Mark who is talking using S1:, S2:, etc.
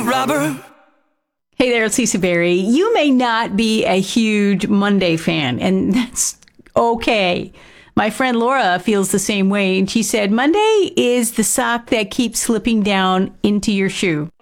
S1: Robber.
S2: Hey there, it's Lisa Berry. You may not be a huge Monday fan, and that's okay. My friend Laura feels the same way, and she said Monday is the sock that keeps slipping down into your shoe.